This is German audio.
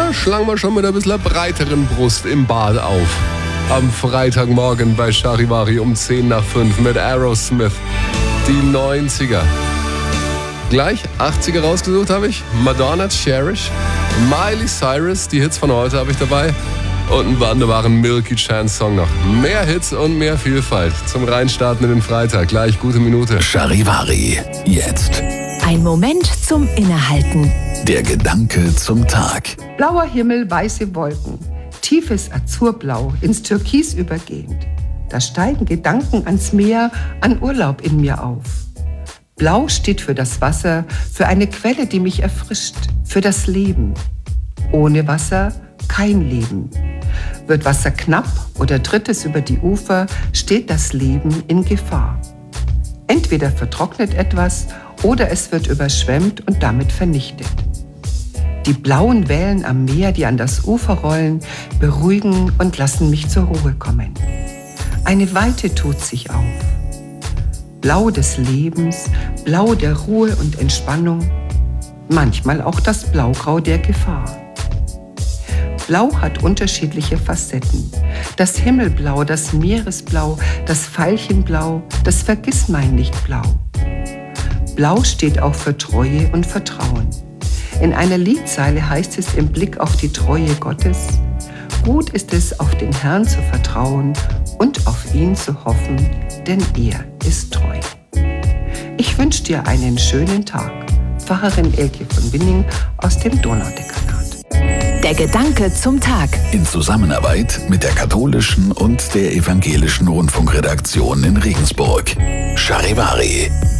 schlagen wir schon mit ein bisschen breiteren Brust im Bad auf. Am Freitagmorgen bei Charivari um 10:05 mit Aerosmith. Die 90er. Gleich 80er rausgesucht habe ich. Madonna, Cherish. Miley Cyrus, die Hits von heute habe ich dabei. Und einen wunderbaren Milky Chance Song noch. Mehr Hits und mehr Vielfalt zum Reinstarten in den Freitag. Gleich gute Minute. Charivari, jetzt. Ein Moment zum Innehalten. Der Gedanke zum Tag. Blauer Himmel, weiße Wolken. Tiefes Azurblau, ins Türkis übergehend. Da steigen Gedanken ans Meer, an Urlaub in mir auf. Blau steht für das Wasser, für eine Quelle, die mich erfrischt, für das Leben. Ohne Wasser kein Leben. Wird Wasser knapp oder tritt es über die Ufer, steht das Leben in Gefahr. Entweder vertrocknet etwas oder es wird überschwemmt und damit vernichtet. Die blauen Wellen am Meer, die an das Ufer rollen, beruhigen und lassen mich zur Ruhe kommen. Eine Weite tut sich auf. Blau des Lebens, Blau der Ruhe und Entspannung, manchmal auch das Blaugrau der Gefahr. Blau hat unterschiedliche Facetten. Das Himmelblau, das Meeresblau, das Veilchenblau, das Vergissmeinnichtblau. Blau steht auch für Treue und Vertrauen. In einer Liedzeile heißt es im Blick auf die Treue Gottes: Gut ist es, auf den Herrn zu vertrauen und auf ihn zu hoffen, denn er ist treu. Ich wünsche dir einen schönen Tag. Pfarrerin Elke von Winning aus dem Donaudekanat. Der Gedanke zum Tag. In Zusammenarbeit mit der katholischen und der evangelischen Rundfunkredaktion in Regensburg. Charivari.